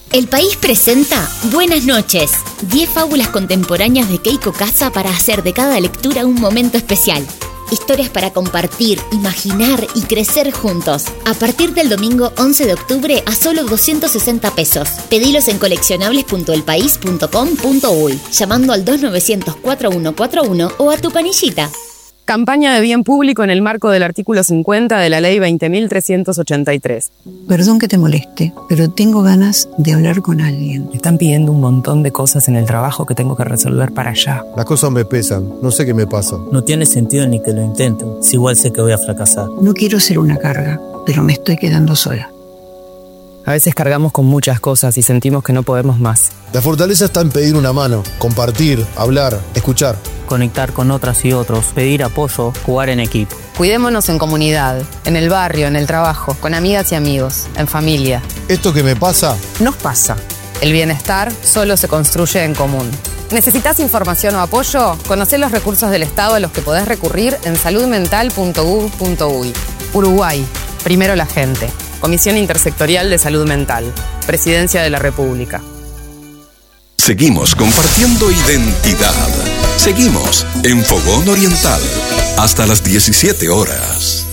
El País presenta Buenas noches, 10 fábulas contemporáneas de Keiko Casa para hacer de cada lectura un momento especial. Historias para compartir, imaginar y crecer juntos. A partir del domingo 11 de octubre a solo 260 pesos. Pedilos en coleccionables.elpaís.com.uy, llamando al 2900-4141 o a tu canillita. Campaña de bien público en el marco del artículo 50 de la Ley 20.383. Perdón que te moleste, pero tengo ganas de hablar con alguien. Me están pidiendo un montón de cosas en el trabajo que tengo que resolver para allá. Las cosas me pesan, no sé qué me pasa. No tiene sentido ni que lo intenten, si igual sé que voy a fracasar. No quiero ser una carga, pero me estoy quedando sola. A veces cargamos con muchas cosas y sentimos que no podemos más. La fortaleza está en pedir una mano, compartir, hablar, escuchar. Conectar con otras y otros, pedir apoyo, jugar en equipo. Cuidémonos en comunidad, en el barrio, en el trabajo, con amigas y amigos, en familia. Esto que me pasa, Nos pasa. El bienestar solo se construye en común. ¿Necesitas información o apoyo? Conocé los recursos del Estado a los que podés recurrir en saludmental.gov.uy. Uruguay, primero la gente. Comisión Intersectorial de Salud Mental. Presidencia de la República. Seguimos compartiendo identidad. Seguimos en Fogón Oriental hasta las 17 horas.